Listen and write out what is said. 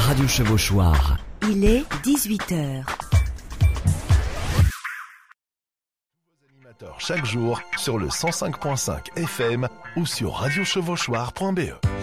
Radio Chevauchoir. Il est 18h. Chaque jour sur le 105.5 FM ou sur radiochevauchoir.be.